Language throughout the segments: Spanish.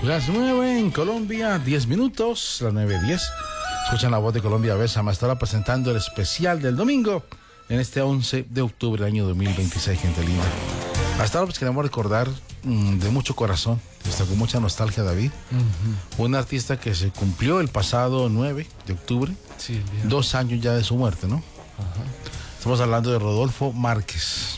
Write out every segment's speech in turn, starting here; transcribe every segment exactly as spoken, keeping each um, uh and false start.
Las nueve en Colombia, diez minutos, las nueve diez. Escuchan La Voz de Colombia, Bésame. Estará presentando el especial del domingo en este once de octubre del año dos mil veintiséis, gente linda. Hasta ahora pues queremos recordar mmm, de mucho corazón, está con mucha nostalgia, David, uh-huh. un artista que se cumplió el pasado nueve de octubre, sí, dos años ya de su muerte, ¿no? Uh-huh. Estamos hablando de Rodolfo Márquez.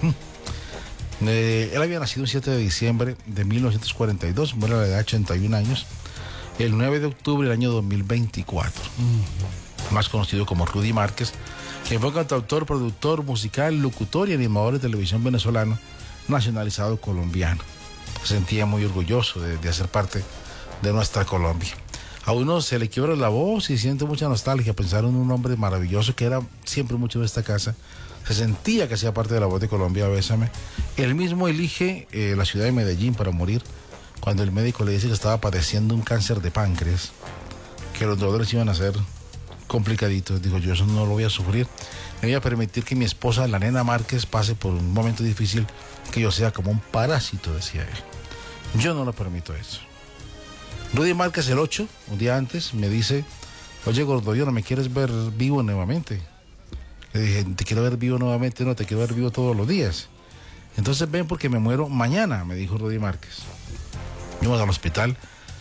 Eh, él había nacido el siete de diciembre de mil novecientos cuarenta y dos, muere a la edad de ochenta y un años, el nueve de octubre del año dos mil veinticuatro. Uh-huh. Más conocido como Rudy Márquez, quien fue cantautor, productor musical, locutor y animador de televisión venezolano, nacionalizado colombiano. Se sentía muy orgulloso de, de hacer parte de nuestra Colombia. A uno se le quiebra la voz y siente mucha nostalgia pensar en un hombre maravilloso que era siempre mucho de esta casa. Se sentía que hacía parte de La Voz de Colombia, Bésame. Él mismo elige eh, la ciudad de Medellín para morir cuando el médico le dice que estaba padeciendo un cáncer de páncreas, que los dolores iban a ser complicaditos. Digo, yo eso no lo voy a sufrir. Me voy a permitir que mi esposa, la nena Márquez, pase por un momento difícil, que yo sea como un parásito, decía él. Yo no le permito eso. Rudy Márquez el ocho, un día antes, me dice: oye, gordo, ¿no me quieres ver vivo nuevamente? Le dije: te quiero ver vivo nuevamente, no, te quiero ver vivo todos los días. Entonces ven porque me muero mañana, me dijo Rudy Márquez. Fuimos al hospital.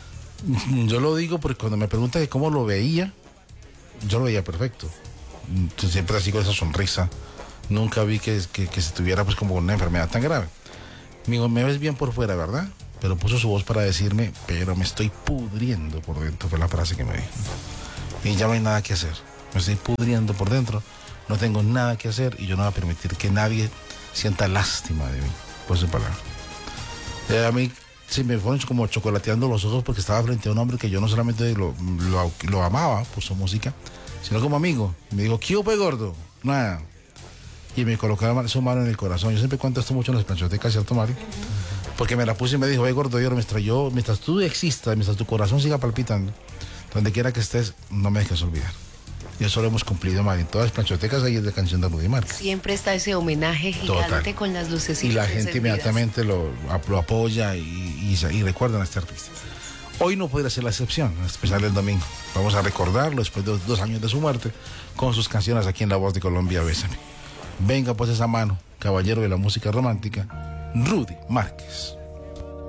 Yo lo digo porque cuando me preguntan que cómo lo veía, yo lo veía perfecto. Entonces, siempre así con esa sonrisa. Nunca vi que, que, que se tuviera pues como una enfermedad tan grave. Me dijo: me ves bien por fuera, ¿verdad? Pero puso su voz para decirme: pero me estoy pudriendo por dentro, fue la frase que me dijo. Y ya no hay nada que hacer. Me estoy pudriendo por dentro, no tengo nada que hacer y yo no voy a permitir que nadie sienta lástima de mí, por su palabra. Eh, a mí se me fueron como chocolateando los ojos porque estaba frente a un hombre que yo no solamente lo, lo, lo amaba por su música, sino como amigo. Y me dijo: ¿qué hubo, gordo? Nada. Y me colocaba su mano en el corazón. Yo siempre cuento esto mucho en las planchotecas, ¿cierto, Mario? Porque me la puse y me dijo: oye, gordo, yo, mientras, yo, mientras tú existas, mientras tu corazón siga palpitando, donde quiera que estés, no me dejes olvidar. Y eso lo hemos cumplido, Mario. En todas las planchotecas ahí es de canción de Rudy Márquez. Siempre está ese homenaje gigante. Total. Con las lucecitas. Y la gente inmediatamente lo, lo apoya y, y, y recuerdan a este artista. Hoy no podría ser la excepción, en especial el domingo. Vamos a recordarlo después de dos, dos años de su muerte, con sus canciones aquí en La Voz de Colombia, Bésame. Venga pues esa mano, caballero de la música romántica, Rudy Márquez.